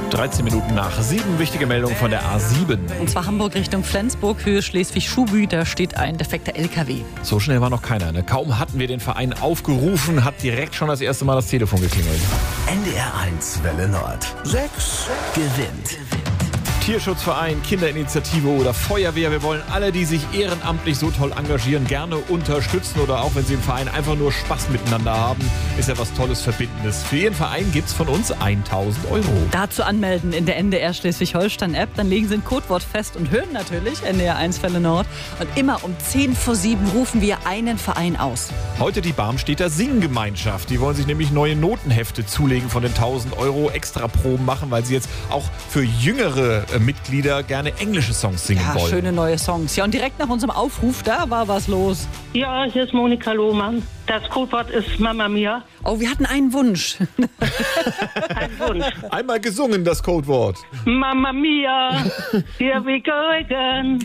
13 Minuten nach 7, wichtige Meldung von der A7. Und zwar Hamburg Richtung Flensburg, Höhe Schleswig-Schuhbü, da steht ein defekter LKW. So schnell war noch keiner. Ne? Kaum hatten wir den Verein aufgerufen, hat direkt schon das erste Mal das Telefon geklingelt. NDR 1 Welle Nord. 6 gewinnt. Tierschutzverein, Kinderinitiative oder Feuerwehr. Wir wollen alle, die sich ehrenamtlich so toll engagieren, gerne unterstützen oder auch wenn sie im Verein einfach nur Spaß miteinander haben, ist ja was Tolles, Verbindendes. Für jeden Verein gibt's von uns 1.000 €. Dazu anmelden in der NDR Schleswig-Holstein-App, dann legen Sie ein Codewort fest und hören natürlich NDR 1 Welle Nord. Und immer um 10 vor 7 rufen wir einen Verein aus. Heute die Barmstedter Singgemeinschaft. Die wollen sich nämlich neue Notenhefte zulegen von den 1.000 €, Extraproben machen, weil sie jetzt auch für jüngere Mitglieder gerne englische Songs singen Ja, wollen. schöne neue Songs. Ja, und direkt nach unserem Aufruf, da war was los. Ja, hier ist Monika Lohmann. Das Codewort ist Mama Mia. Oh, wir hatten einen Wunsch. Ein Wunsch. Einmal gesungen, das Codewort. Mama Mia, here we go again.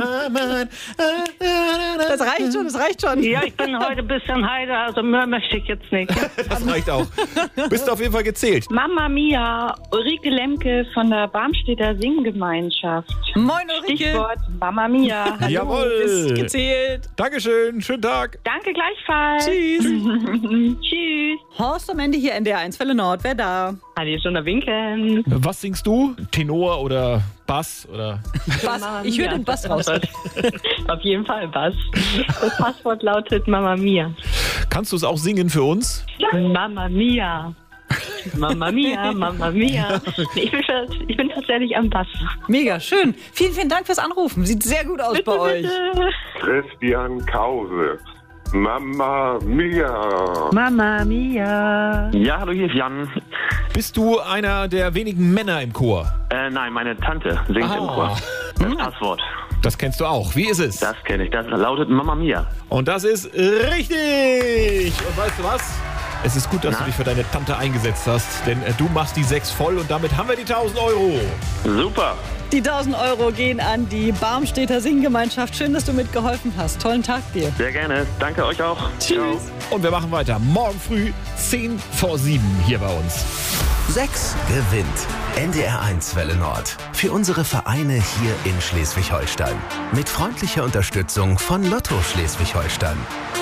Das reicht schon. Ja, ich bin heute ein bisschen heide, also mehr möchte ich jetzt nicht. Das reicht auch. Bist auf jeden Fall gezählt. Mama Mia, Ulrike Lemke von der Barmstedter Singgemeinschaft. Moin, Ulrike. Stichwort Mama Mia. Bist Jawohl. gezählt. Dankeschön, schönen Tag. Danke gleichfalls. Tschüss. Tschüss. Horst am Ende hier NDR 1 Welle Nord. Wer da? Hallo, schon da winken. Was singst du? Tenor oder Bass oder? Bass. Ich höre den Bass raus. Auf jeden Fall Bass. Das Passwort lautet Mama Mia. Kannst du es auch singen für uns? Mama Mia. Mama Mia, Mama Mia. Ich bin tatsächlich am Bass. Mega schön. Vielen, vielen Dank fürs Anrufen. Sieht sehr gut aus bei euch. Christian Krause. Mama Mia. Mama Mia. Ja, hallo, hier ist Jan. Bist du einer der wenigen Männer im Chor? Nein, meine Tante singt im Chor. Das Passwort. Das kennst du auch. Wie ist es? Das kenne ich. Das lautet Mama Mia. Und das ist richtig. Und weißt du was? Es ist gut, dass du dich für deine Tante eingesetzt hast, denn du machst die 6 voll und damit haben wir die 1.000 €. Super. Die 1.000 € gehen an die Barmstedter Singgemeinschaft. Schön, dass du mitgeholfen hast. Tollen Tag dir. Sehr gerne. Danke euch auch. Tschüss. Und wir machen weiter. Morgen früh 10 vor 7 hier bei uns. 6 gewinnt. NDR 1 Welle Nord. Für unsere Vereine hier in Schleswig-Holstein. Mit freundlicher Unterstützung von Lotto Schleswig-Holstein.